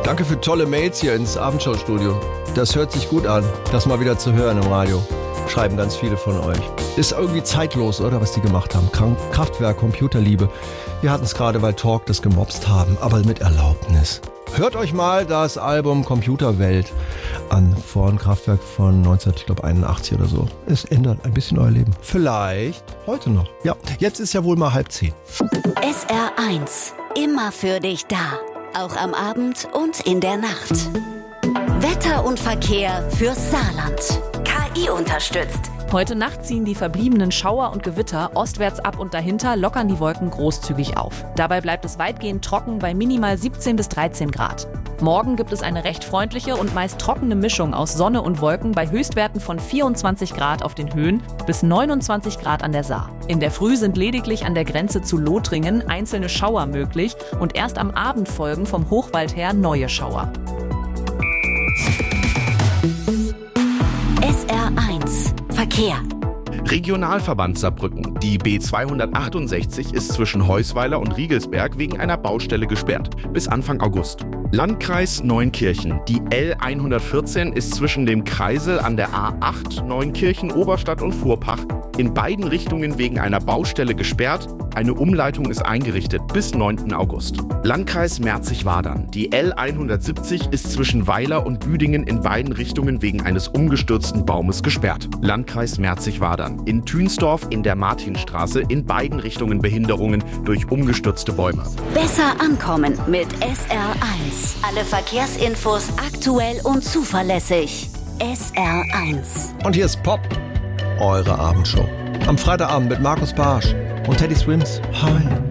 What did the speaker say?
Danke für tolle Mails hier ins Abendschau-Studio. Das hört sich gut an, das mal wieder zu hören im Radio. Schreiben ganz viele von euch. Ist irgendwie zeitlos, oder, was die gemacht haben. Kraftwerk, Computerliebe. Wir hatten es gerade, weil Talk das gemobst haben, aber mit Erlaubnis. Hört euch mal das Album Computerwelt an, von Kraftwerk von 1981 oder so. Es ändert ein bisschen euer Leben. Vielleicht heute noch. Ja, jetzt ist ja wohl mal 9:30. SR1, immer für dich da. Auch am Abend und in der Nacht. Wetter und Verkehr fürs Saarland. KI unterstützt. Heute Nacht ziehen die verbliebenen Schauer und Gewitter ostwärts ab und dahinter lockern die Wolken großzügig auf. Dabei bleibt es weitgehend trocken bei minimal 17 bis 13 Grad. Morgen gibt es eine recht freundliche und meist trockene Mischung aus Sonne und Wolken bei Höchstwerten von 24 Grad auf den Höhen bis 29 Grad an der Saar. In der Früh sind lediglich an der Grenze zu Lothringen einzelne Schauer möglich und erst am Abend folgen vom Hochwald her neue Schauer. SR1 Verkehr. Regionalverband Saarbrücken. Die B268 ist zwischen Heusweiler und Riegelsberg wegen einer Baustelle gesperrt. Bis Anfang August. Landkreis Neunkirchen. Die L114 ist zwischen dem Kreisel an der A8 Neunkirchen, Oberstadt und Furpach in beiden Richtungen wegen einer Baustelle gesperrt. Eine Umleitung ist eingerichtet bis 9. August. Landkreis Merzig-Wadern. Die L170 ist zwischen Weiler und Büdingen in beiden Richtungen wegen eines umgestürzten Baumes gesperrt. Landkreis Merzig-Wadern. In Thünsdorf in der Martinstraße in beiden Richtungen Behinderungen durch umgestürzte Bäume. Besser ankommen mit SR1. Alle Verkehrsinfos aktuell und zuverlässig. SR1. Und hier ist Pop, eure Abendshow. Am Freitagabend mit Markus Barsch und Teddy Swims. Hi.